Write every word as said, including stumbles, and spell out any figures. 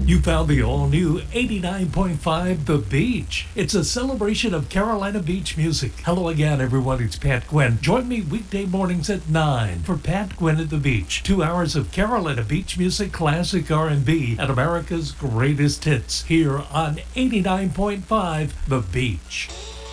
You found the all-new eighty-nine point five The Beach. It's a celebration of Carolina Beach music. Hello again, everyone. It's Pat Quinn. Join me weekday mornings at nine for Pat Quinn at the Beach. Two hours of Carolina Beach music, classic R and B, and America's greatest hits here on eighty-nine point five The Beach.